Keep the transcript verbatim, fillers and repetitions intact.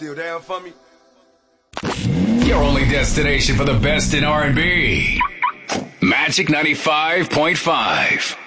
Still down for me? Your only destination for the best in R and B. Magic ninety-five point five.